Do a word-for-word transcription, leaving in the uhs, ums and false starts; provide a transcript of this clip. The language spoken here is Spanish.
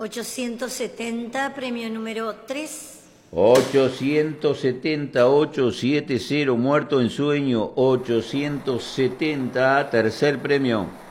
ochocientos setenta, premio número tres. ochocientos setenta, ochocientos setenta, muerto en sueño, ochocientos setenta, tercer premio.